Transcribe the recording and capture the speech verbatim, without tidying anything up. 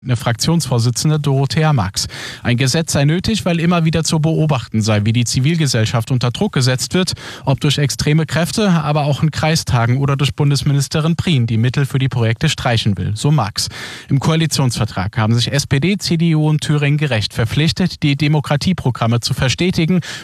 Eine Fraktionsvorsitzende Dorothea Marx. Ein Gesetz sei nötig, weil immer wieder zu beobachten sei, wie die Zivilgesellschaft unter Druck gesetzt wird, ob durch extreme Kräfte, aber auch in Kreistagen oder durch Bundesministerin Prien, die Mittel für die Projekte streichen will, so Marx. Im Koalitionsvertrag haben sich S P D, C D U und Thüringen Gerecht verpflichtet, die Demokratieprogramme zu verstetigen